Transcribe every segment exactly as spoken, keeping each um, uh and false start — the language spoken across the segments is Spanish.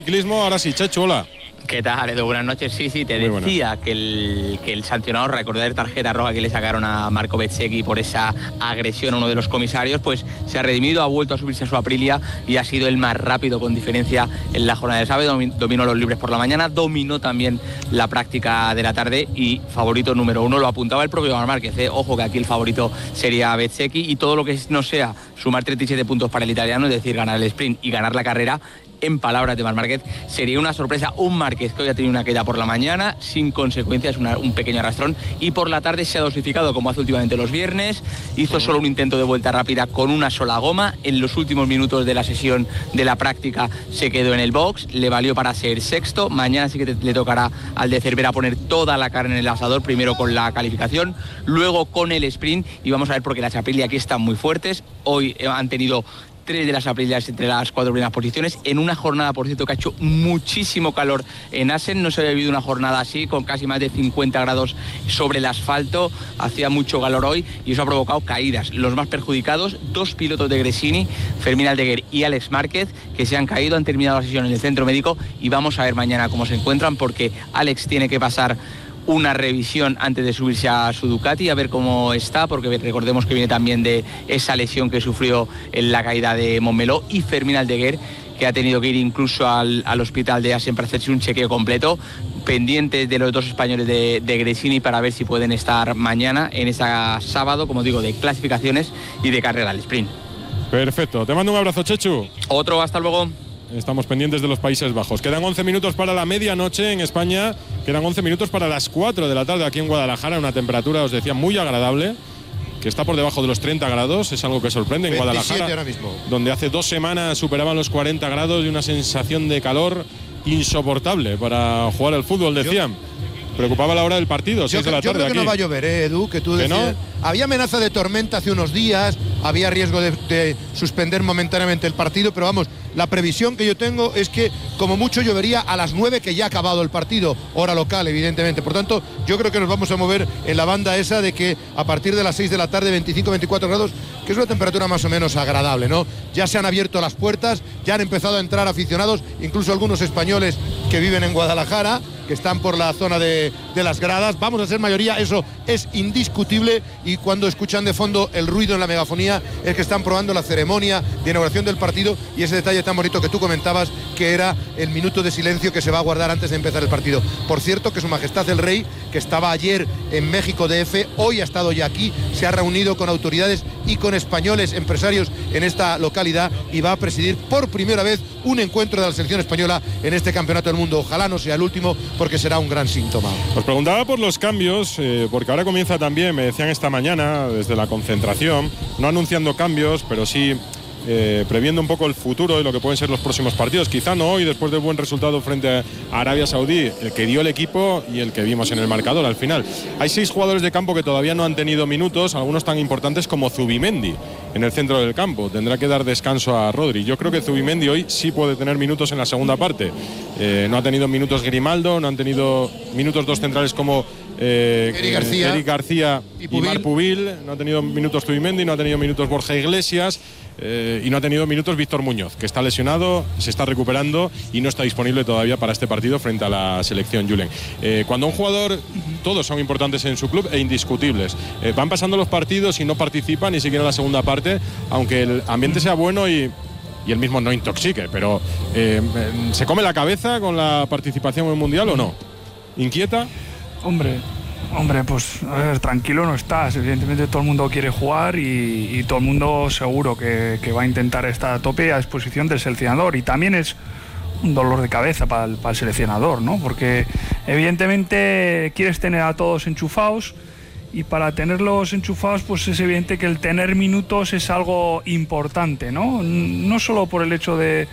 Ciclismo, ahora sí, Chechu, hola. ¿Qué tal, Edu? Buenas noches. Sí, sí, te Muy decía que el, que el sancionado, recordar tarjeta roja que le sacaron a Marco Bezzecchi por esa agresión a uno de los comisarios, pues se ha redimido, ha vuelto a subirse a su Aprilia y ha sido el más rápido con diferencia en la jornada de sábado. Dominó los libres por la mañana, dominó también la práctica de la tarde y favorito número uno, lo apuntaba el propio Marc Márquez, ¿eh? Ojo que aquí el favorito sería Bezzecchi y todo lo que no sea sumar treinta y siete puntos para el italiano, es decir, ganar el sprint y ganar la carrera, en palabras de Marc Márquez, sería una sorpresa. Un Márquez que hoy ha tenido una caída por la mañana sin consecuencias, una, un pequeño arrastrón, y por la tarde se ha dosificado como hace últimamente los viernes. Hizo solo un intento de vuelta rápida con una sola goma. En los últimos minutos de la sesión de la práctica se quedó en el box, le valió para ser sexto. Mañana sí que te, le tocará al de Cervera poner toda la carne en el asador, primero con la calificación, luego con el sprint, y vamos a ver porque las Aprilia aquí están muy fuertes. Hoy han tenido tres de las Aprilias entre las cuatro primeras posiciones, en una jornada, por cierto, que ha hecho muchísimo calor en Assen. No se había vivido una jornada así, con casi más de cincuenta grados sobre el asfalto. Hacía mucho calor hoy y eso ha provocado caídas. Los más perjudicados, dos pilotos de Gresini, Fermín Aldeguer y Alex Márquez, que se han caído, han terminado la sesión en el centro médico y vamos a ver mañana cómo se encuentran, porque Alex tiene que pasar una revisión antes de subirse a su Ducati, a ver cómo está, porque recordemos que viene también de esa lesión que sufrió en la caída de Montmeló, y Fermín Aldeguer, que ha tenido que ir incluso al, al hospital de Assen para hacerse un chequeo completo, pendientes de los dos españoles de, de Gresini para ver si pueden estar mañana en ese sábado, como digo, de clasificaciones y de carrera al sprint. Perfecto, te mando un abrazo, Chechu. Otro, hasta luego. Estamos pendientes de los Países Bajos. Quedan once minutos para la medianoche en España. Quedan once minutos para las cuatro de la tarde aquí en Guadalajara. Una temperatura, os decía, muy agradable, que está por debajo de los treinta grados. Es algo que sorprende en Guadalajara, ahora mismo, donde hace dos semanas superaban los cuarenta grados y una sensación de calor insoportable para jugar al fútbol, decían. Preocupaba la hora del partido, seis de la tarde. Yo creo que aquí no va a llover, ¿eh, Edu? Que tú ¿Que decías. no? Había amenaza de tormenta hace unos días, había riesgo de, de suspender momentáneamente el partido, pero vamos, la previsión que yo tengo es que como mucho llovería a las nueve, que ya ha acabado el partido, hora local, evidentemente. Por tanto, yo creo que nos vamos a mover en la banda esa de que a partir de las seis de la tarde, veinticinco a veinticuatro grados, que es una temperatura más o menos agradable, ¿no? Ya se han abierto las puertas, ya han empezado a entrar aficionados, incluso algunos españoles que viven en Guadalajara, que están por la zona de, de las gradas. Vamos a ser mayoría, eso es indiscutible, y cuando escuchan de fondo el ruido en la megafonía es que están probando la ceremonia de inauguración del partido, y ese detalle tan bonito que tú comentabas, que era el minuto de silencio que se va a guardar antes de empezar el partido. Por cierto, que Su Majestad el Rey, que estaba ayer en México D F, hoy ha estado ya aquí, se ha reunido con autoridades y con españoles empresarios en esta localidad, y va a presidir por primera vez un encuentro de la selección española en este campeonato del mundo. Ojalá no sea el último, porque será un gran síntoma. Os preguntaba por los cambios, eh, porque ahora comienza también, me decían esta mañana, desde la concentración, no anunciando cambios, pero sí eh, previendo un poco el futuro de lo que pueden ser los próximos partidos. Quizá no hoy, después del buen resultado frente a Arabia Saudí, el que dio el equipo y el que vimos en el marcador al final. Hay seis jugadores de campo que todavía no han tenido minutos, algunos tan importantes como Zubimendi en el centro del campo. Tendrá que dar descanso a Rodri. Yo creo que Zubimendi hoy sí puede tener minutos en la segunda parte. Eh, no ha tenido minutos Grimaldo, no han tenido minutos dos centrales como eh, Eric García, Eric García y, y Marc Pubil. No ha tenido minutos Zubimendi, no ha tenido minutos Borja Iglesias. Eh, y no ha tenido minutos Víctor Muñoz, que está lesionado, se está recuperando y no está disponible todavía para este partido frente a la selección Julen. Eh, cuando un jugador, todos son importantes en su club e indiscutibles. Eh, van pasando los partidos y no participan ni siquiera en la segunda parte, aunque el ambiente sea bueno y, y él mismo no intoxique, pero eh, ¿se come la cabeza con la participación en el Mundial o no? ¿Inquieta? Hombre... Hombre, pues a ver, tranquilo no estás. Evidentemente todo el mundo quiere jugar y, y todo el mundo seguro que, que va a intentar estar a tope a disposición del seleccionador. Y también es un dolor de cabeza para el, para el seleccionador, ¿no? Porque evidentemente quieres tener a todos enchufados, y para tenerlos enchufados pues es evidente que el tener minutos es algo importante, ¿no? No solo por el hecho de,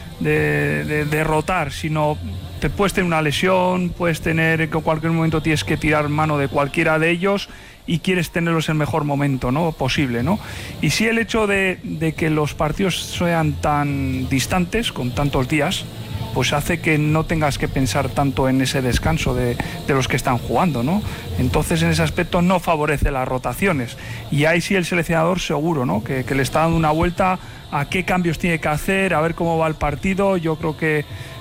de, de, de rotar, sino... Te puedes tener una lesión, puedes tener que en cualquier momento tienes que tirar mano de cualquiera de ellos y quieres tenerlos en el mejor momento, ¿no?, posible, ¿no? Y sí, el hecho de, de que los partidos sean tan distantes, con tantos días, pues hace que no tengas que pensar tanto en ese descanso de, de los que están jugando, ¿no? Entonces, en ese aspecto no favorece las rotaciones. Y ahí sí el seleccionador seguro, ¿no?, que, que le está dando una vuelta a qué cambios tiene que hacer, a ver cómo va el partido. Yo creo que